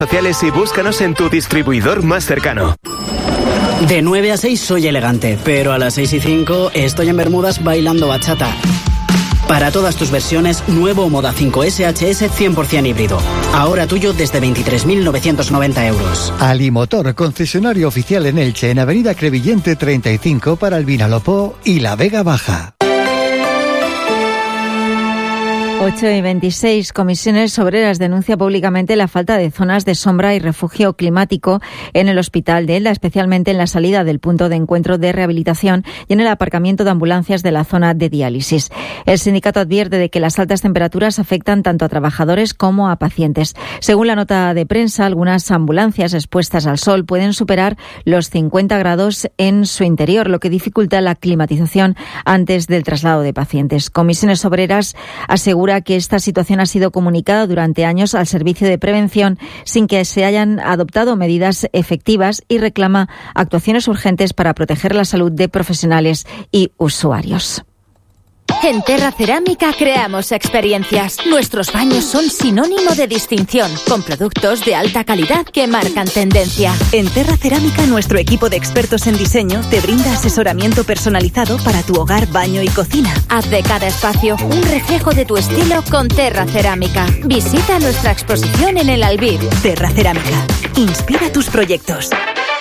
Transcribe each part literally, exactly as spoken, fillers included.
sociales y búscanos en tu distribuidor más cercano. De nueve a seis soy elegante, pero a las seis y cinco estoy en Bermudas bailando bachata. Para todas tus versiones, nuevo Moda cinco S H S cien por ciento híbrido. Ahora tuyo desde veintitrés mil novecientos noventa euros. Alimotor, concesionario oficial en Elche, en Avenida Crevillente treinta y cinco para el Vinalopó y la Vega Baja. ocho y veintiséis. Comisiones Obreras denuncia públicamente la falta de zonas de sombra y refugio climático en el Hospital de Elda, especialmente en la salida del punto de encuentro de rehabilitación y en el aparcamiento de ambulancias de la zona de diálisis. El sindicato advierte de que las altas temperaturas afectan tanto a trabajadores como a pacientes. Según la nota de prensa, algunas ambulancias expuestas al sol pueden superar los cincuenta grados en su interior, lo que dificulta la climatización antes del traslado de pacientes. Comisiones Obreras asegura que esta situación ha sido comunicada durante años al Servicio de Prevención sin que se hayan adoptado medidas efectivas y reclama actuaciones urgentes para proteger la salud de profesionales y usuarios. En Terra Cerámica creamos experiencias. Nuestros baños son sinónimo de distinción, con productos de alta calidad que marcan tendencia. En Terra Cerámica, nuestro equipo de expertos en diseño te brinda asesoramiento personalizado para tu hogar, baño y cocina. Haz de cada espacio un reflejo de tu estilo con Terra Cerámica. Visita nuestra exposición en el Albir. Terra Cerámica. Inspira tus proyectos.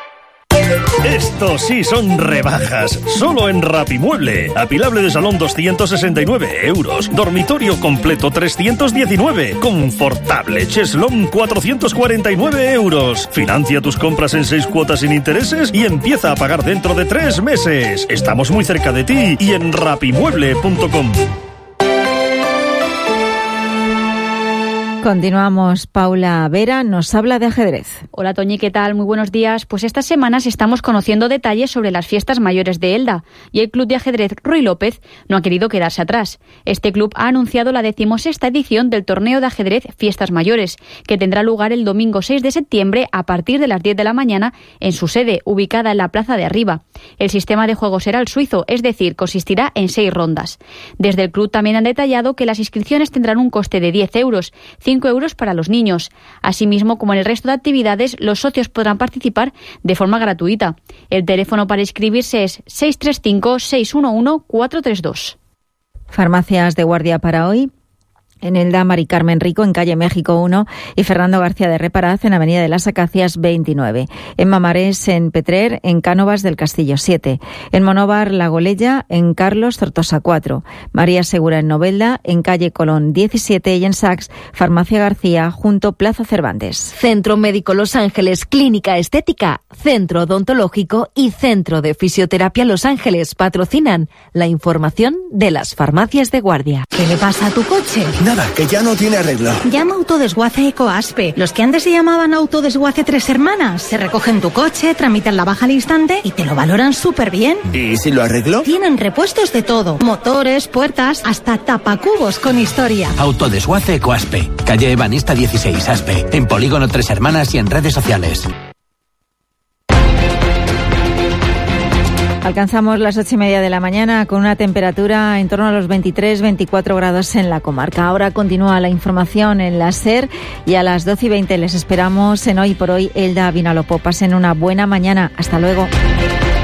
Estos sí son rebajas, solo en Rapimueble. Apilable de salón doscientos sesenta y nueve euros, dormitorio completo trescientos diecinueve, confortable cheslón cuatrocientos cuarenta y nueve euros. Financia tus compras en seis cuotas sin intereses y empieza a pagar dentro de tres meses. Estamos muy cerca de ti y en rapimueble punto com. Continuamos. Paula Vera nos habla de ajedrez. Hola Toñi, ¿qué tal? Muy buenos días. Pues estas semanas estamos conociendo detalles sobre las fiestas mayores de Elda y el club de ajedrez Ruy López no ha querido quedarse atrás. Este club ha anunciado la decimosexta edición del torneo de ajedrez Fiestas Mayores, que tendrá lugar el domingo seis de septiembre a partir de las diez de la mañana en su sede, ubicada en la Plaza de Arriba. El sistema de juego será el suizo, es decir, consistirá en seis rondas. Desde el club también han detallado que las inscripciones tendrán un coste de diez euros, cinco euros para los niños. Asimismo, como en el resto de actividades, los socios podrán participar de forma gratuita. El teléfono para inscribirse es seis tres cinco, seis uno uno, cuatro tres dos. Farmacias de guardia para hoy. En Elda, Mari Carmen Rico, en calle México uno, y Fernando García de Reparaz, en avenida de las Acacias veintinueve. En Mamarés, en Petrer, en Cánovas del Castillo siete. En Monóvar, La Golella, en Carlos Tortosa cuatro. María Segura, en Novelda, en calle Colón diecisiete. Y en Sax, Farmacia García, junto Plaza Cervantes. Centro Médico Los Ángeles, Clínica Estética, Centro Odontológico y Centro de Fisioterapia Los Ángeles patrocinan la información de las farmacias de guardia. ¿Qué le pasa a tu coche? Nada, que ya no tiene arreglo. Llama Autodesguace Ecoaspe. Los que antes se llamaban Autodesguace Tres Hermanas. Se recogen tu coche, tramitan la baja al instante y te lo valoran súper bien. ¿Y si lo arreglo? Tienen repuestos de todo. Motores, puertas, hasta tapacubos con historia. Autodesguace Ecoaspe. Calle Ebanista dieciséis, Aspe. En Polígono Tres Hermanas y en redes sociales. Alcanzamos las ocho y media de la mañana con una temperatura en torno a los veintitrés, veinticuatro grados en la comarca. Ahora continúa la información en la SER y a las doce y veinte les esperamos en Hoy por Hoy Elda Vinalopó. Pasen una buena mañana. Hasta luego.